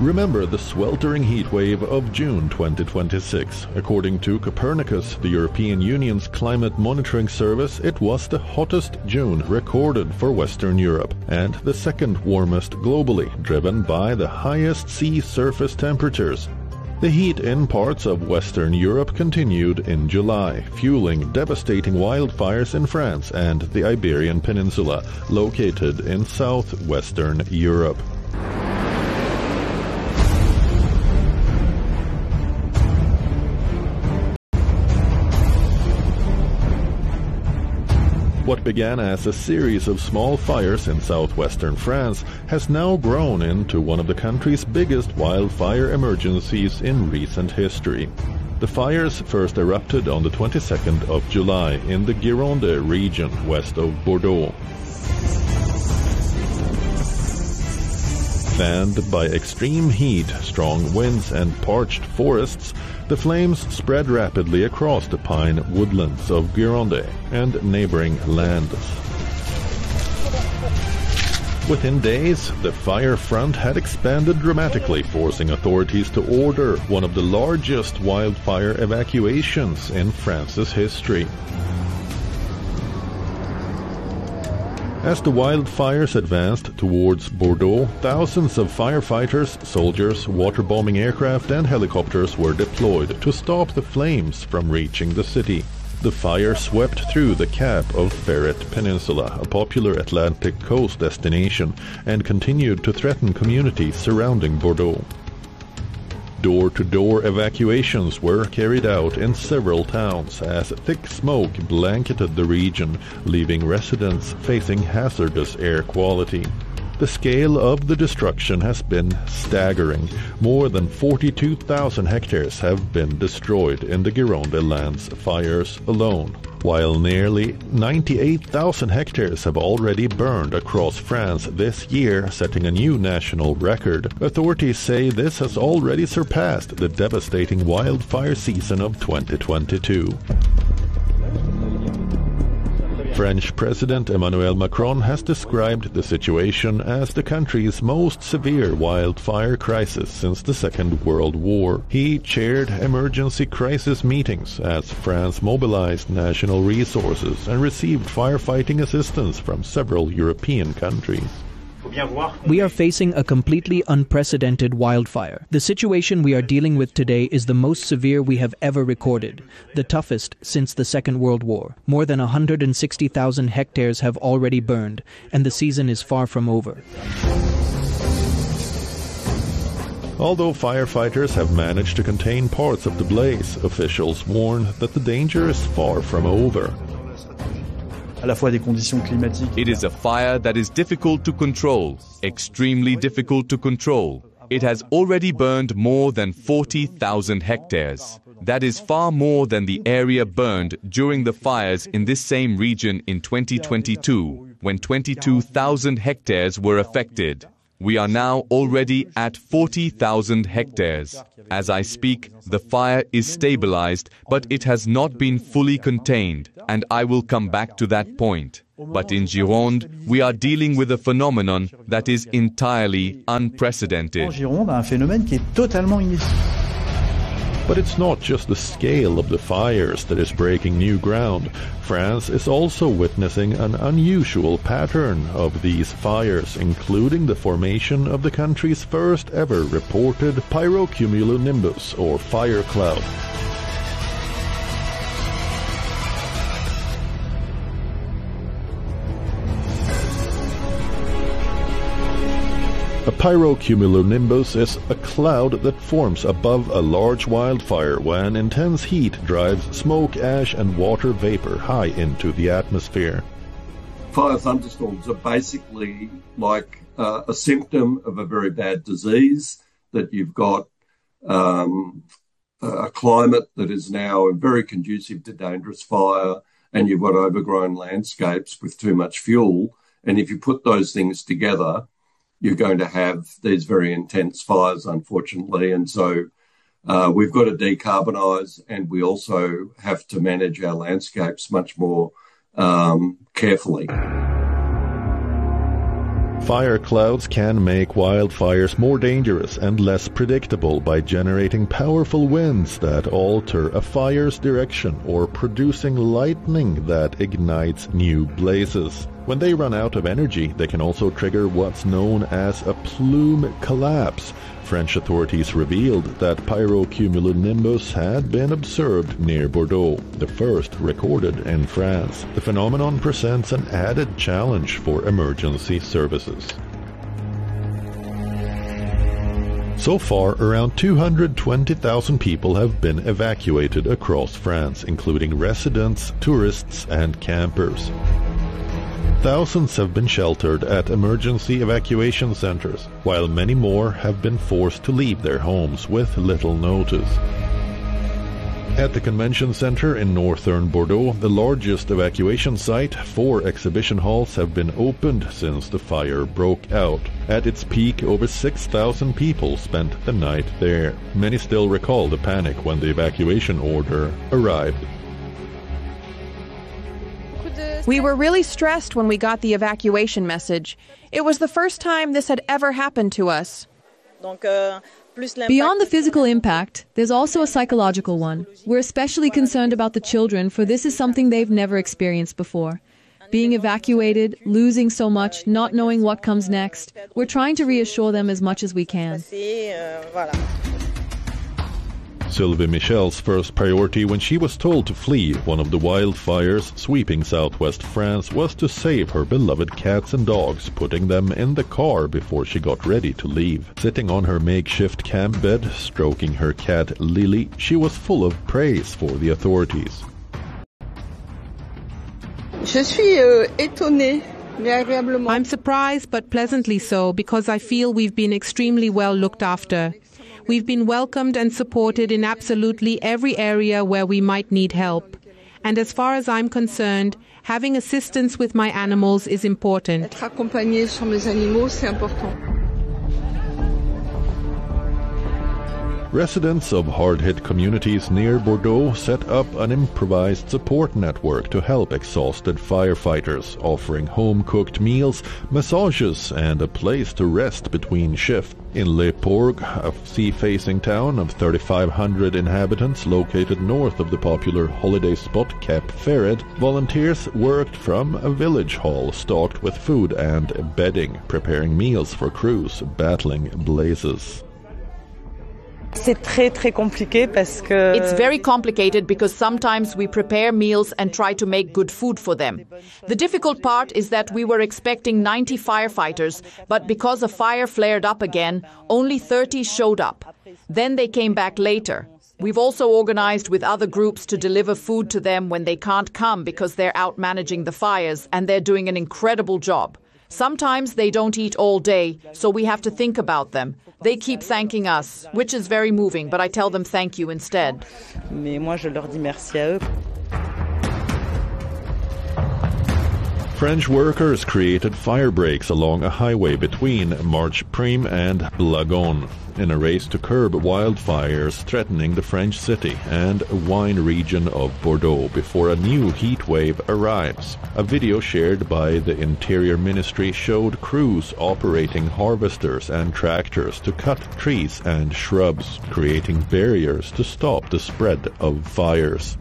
Remember the sweltering heat wave of June 2026. According to Copernicus, the European Union's climate monitoring service, it was the hottest June recorded for Western Europe and the second warmest globally, driven by the highest sea surface temperatures. The heat in parts of Western Europe continued in July, fueling devastating wildfires in France and the Iberian Peninsula, located in southwestern Europe. What began as a series of small fires in southwestern France has now grown into one of the country's biggest wildfire emergencies in recent history. The fires first erupted on the 22nd of July in the Gironde region west of Bordeaux. Fanned by extreme heat, strong winds and parched forests, the flames spread rapidly across the pine woodlands of Gironde and neighboring lands. Within days, the fire front had expanded dramatically, forcing authorities to order one of the largest wildfire evacuations in France's history. As the wildfires advanced towards Bordeaux, thousands of firefighters, soldiers, waterbombing aircraft and helicopters were deployed to stop the flames from reaching the city. The fire swept through the Cap of Ferret Peninsula, a popular Atlantic coast destination, and continued to threaten communities surrounding Bordeaux. Door-to-door evacuations were carried out in several towns as thick smoke blanketed the region, leaving residents facing hazardous air quality. The scale of the destruction has been staggering. More than 42,000 hectares have been destroyed in the Gironde lands fires alone, while nearly 98,000 hectares have already burned across France this year, setting a new national record. Authorities say this has already surpassed the devastating wildfire season of 2022. French President Emmanuel Macron has described the situation as the country's most severe wildfire crisis since the Second World War. He chaired emergency crisis meetings as France mobilized national resources and received firefighting assistance from several European countries. We are facing a completely unprecedented wildfire. The situation we are dealing with today is the most severe we have ever recorded, the toughest since the Second World War. More than 160,000 hectares have already burned, and the season is far from over. Although firefighters have managed to contain parts of the blaze, officials warn that the danger is far from over. It is a fire that is difficult to control, extremely difficult to control. It has already burned more than 40,000 hectares. That is far more than the area burned during the fires in this same region in 2022, when 22,000 hectares were affected. We are now already at 40,000 hectares. As I speak, the fire is stabilized, but it has not been fully contained, and I will come back to that point. But in Gironde, we are dealing with a phenomenon that is entirely unprecedented. But it's not just the scale of the fires that is breaking new ground. France is also witnessing an unusual pattern of these fires, including the formation of the country's first ever reported pyrocumulonimbus, or fire cloud. A pyrocumulonimbus is a cloud that forms above a large wildfire when intense heat drives smoke, ash and water vapor high into the atmosphere. Fire thunderstorms are basically like a symptom of a very bad disease, that you've got a climate that is now very conducive to dangerous fire, and you've got overgrown landscapes with too much fuel. And if you put those things together, you're going to have these very intense fires, unfortunately. And so we've got to decarbonise, and we also have to manage our landscapes much more carefully. Fire clouds can make wildfires more dangerous and less predictable by generating powerful winds that alter a fire's direction or producing lightning that ignites new blazes. When they run out of energy, they can also trigger what's known as a plume collapse. French authorities revealed that pyrocumulonimbus had been observed near Bordeaux, the first recorded in France. The phenomenon presents an added challenge for emergency services. So far, around 220,000 people have been evacuated across France, including residents, tourists, and campers. Thousands have been sheltered at emergency evacuation centers, while many more have been forced to leave their homes with little notice. At the convention center in northern Bordeaux, the largest evacuation site, 4 exhibition halls have been opened since the fire broke out. At its peak, over 6,000 people spent the night there. Many still recall the panic when the evacuation order arrived. We were really stressed when we got the evacuation message. It was the first time this had ever happened to us. Beyond the physical impact, there's also a psychological one. We're especially concerned about the children, for this is something they've never experienced before. Being evacuated, losing so much, not knowing what comes next. We're trying to reassure them as much as we can. Sylvie Michel's first priority when she was told to flee one of the wildfires sweeping southwest France was to save her beloved cats and dogs, putting them in the car before she got ready to leave. Sitting on her makeshift camp bed, stroking her cat Lily, she was full of praise for the authorities. I'm surprised but pleasantly so, because I feel we've been extremely well looked after. We've been welcomed and supported in absolutely every area where we might need help. And as far as I'm concerned, having assistance with my animals is important. Residents of hard-hit communities near Bordeaux set up an improvised support network to help exhausted firefighters, offering home-cooked meals, massages, and a place to rest between shifts. In Le Porg, a sea-facing town of 3,500 inhabitants located north of the popular holiday spot Cap Ferret, volunteers worked from a village hall stocked with food and bedding, preparing meals for crews battling blazes. It's very complicated because sometimes we prepare meals and try to make good food for them. The difficult part is that we were expecting 90 firefighters, but because a fire flared up again, only 30 showed up. Then they came back later. We've also organized with other groups to deliver food to them when they can't come because they're out managing the fires, and they're doing an incredible job. Sometimes they don't eat all day, so we have to think about them. They keep thanking us, which is very moving, but I tell them thank you instead. French workers created fire breaks along a highway between Marche Prime and Blagon in a race to curb wildfires threatening the French city and wine region of Bordeaux before a new heat wave arrives. A video shared by the Interior Ministry showed crews operating harvesters and tractors to cut trees and shrubs, creating barriers to stop the spread of fires.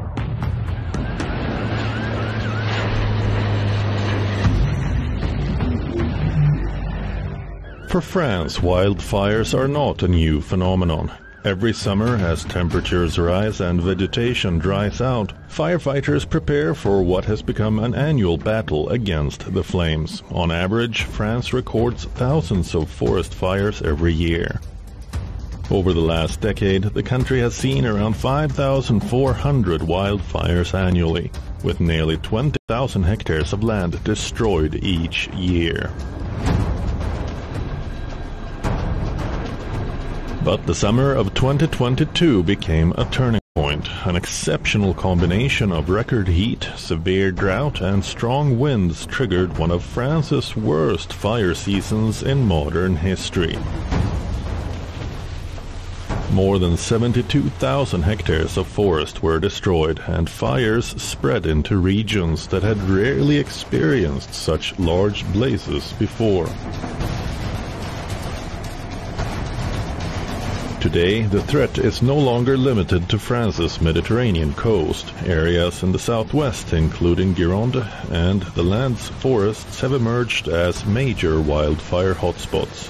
For France, wildfires are not a new phenomenon. Every summer, as temperatures rise and vegetation dries out, firefighters prepare for what has become an annual battle against the flames. On average, France records thousands of forest fires every year. Over the last decade, the country has seen around 5,400 wildfires annually, with nearly 20,000 hectares of land destroyed each year. But the summer of 2022 became a turning point. An exceptional combination of record heat, severe drought, and strong winds triggered one of France's worst fire seasons in modern history. More than 72,000 hectares of forest were destroyed, and fires spread into regions that had rarely experienced such large blazes before. Today, the threat is no longer limited to France's Mediterranean coast. Areas in the southwest, including Gironde and the land's forests, have emerged as major wildfire hotspots.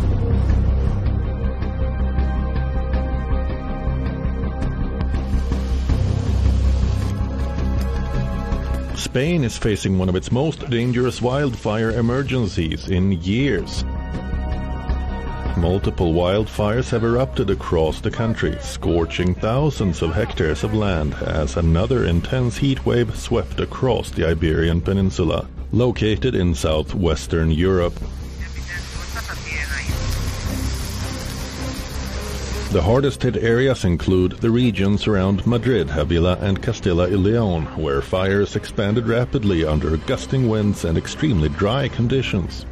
Spain is facing one of its most dangerous wildfire emergencies in years. Multiple wildfires have erupted across the country, scorching thousands of hectares of land as another intense heat wave swept across the Iberian Peninsula, located in southwestern Europe. The hardest hit areas include the regions around Madrid, Avila and Castilla y León, where fires expanded rapidly under gusting winds and extremely dry conditions.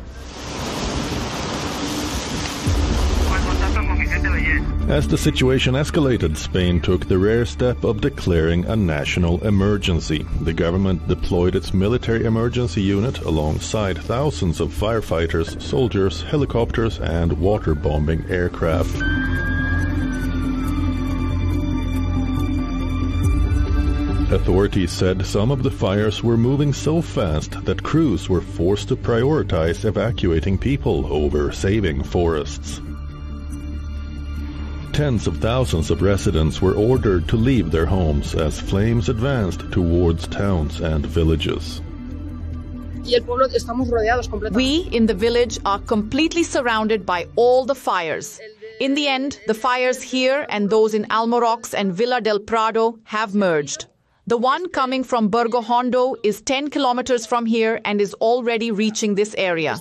As the situation escalated, Spain took the rare step of declaring a national emergency. The government deployed its military emergency unit alongside thousands of firefighters, soldiers, helicopters, and water-bombing aircraft. Authorities said some of the fires were moving so fast that crews were forced to prioritize evacuating people over saving forests. Tens of thousands of residents were ordered to leave their homes as flames advanced towards towns and villages. We in the village are completely surrounded by all the fires. In the end, the fires here and those in Almorox and Villa del Prado have merged. The one coming from Burgo Hondo is 10 kilometers from here and is already reaching this area.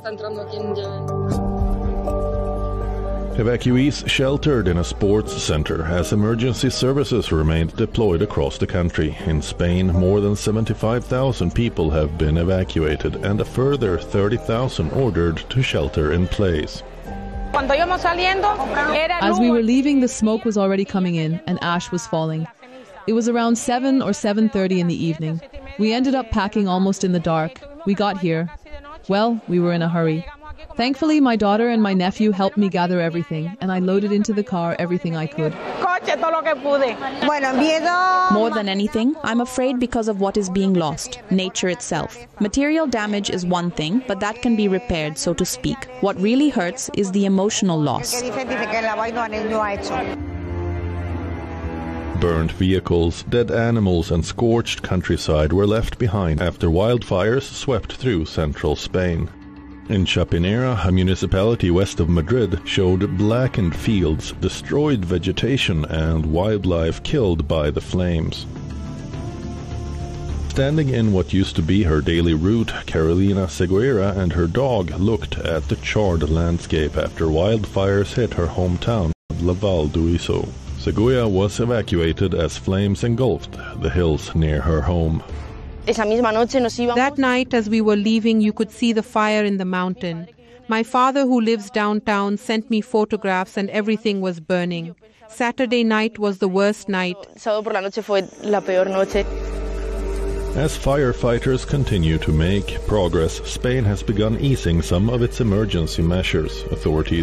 Evacuees sheltered in a sports center as emergency services remained deployed across the country. In Spain, more than 75,000 people have been evacuated and a further 30,000 ordered to shelter in place. As we were leaving, the smoke was already coming in and ash was falling. It was around 7 or 7:30 in the evening. We ended up packing almost in the dark. We got here. Well, we were in a hurry. Thankfully, my daughter and my nephew helped me gather everything, and I loaded into the car everything I could. More than anything, I'm afraid because of what is being lost, nature itself. Material damage is one thing, but that can be repaired, so to speak. What really hurts is the emotional loss. Burned vehicles, dead animals and scorched countryside were left behind after wildfires swept through central Spain. In Chapinera, a municipality west of Madrid, showed blackened fields, destroyed vegetation and wildlife killed by the flames. Standing in what used to be her daily route, Carolina Seguera and her dog looked at the charred landscape after wildfires hit her hometown of La Val d'Uiso. Seguera was evacuated as flames engulfed the hills near her home. That night, as we were leaving, you could see the fire in the mountain. My father, who lives downtown, sent me photographs and everything was burning. Saturday night was the worst night. As firefighters continue to make progress, Spain has begun easing some of its emergency measures. Authorities